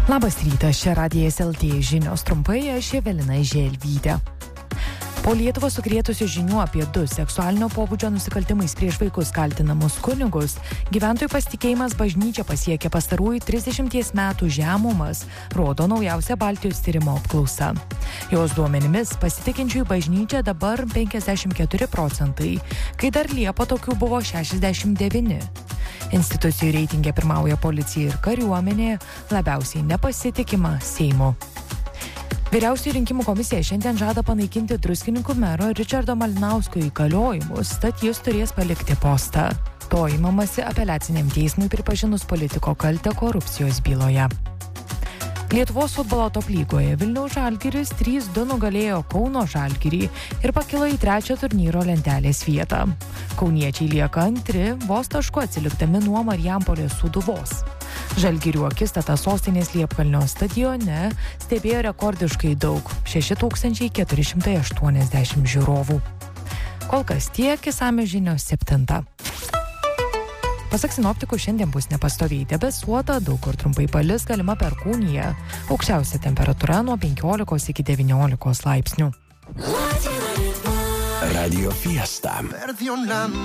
Labas rytas, čia Radijas LT žinios trumpai, aš Evelina Želvytė. Po Lietuvą sukrėtusių žinių apie 2 seksualinio pobūdžio nusikaltimais prieš vaikus kaltinamus kunigus, gyventojų pasitikėjimas bažnyčia pasiekė pastarųjų 30 metų žemumas, rodo naujausia Baltijos tyrimo apklausa. Jos duomenimis pasitikinčiųjų bažnyčia dabar 54%, kai dar Liepą tokių buvo 69%. Institucijų reitingė pirmauja policija ir kariuomenė, labiausiai nepasitikima Seimu. Vyriausioji rinkimų komisija šiandien žada panaikinti Druskininkų mero Ričardo Malinausko įgaliojimus, tad jis turės palikti postą. To imamasi apeliaciniam teismui pripažinus politiko kaltę korupcijos byloje. Lietuvos futbolo top lygoje Vilniaus Žalgiris 3-2 nugalėjo Kauno Žalgirį ir pakilo į 3. turnyro lentelės vietą. Kauniečiai lieka antri, vos tašku atsilikdami nuo Marijampolės Sūduvos. Žalgirių akistatą sostinės Liepkalnio stadione stebėjo rekordiškai daug – 6480 žiūrovų. Kol kas tiek, išsamios žinios 7. Pasak sinoptikų, šiandien bus nepastoviai debesuota, daug kur trumpai palis, galima perkūnija. Aukščiausia temperatūra nuo 15 iki 19 laipsnių. Radio Fiesta.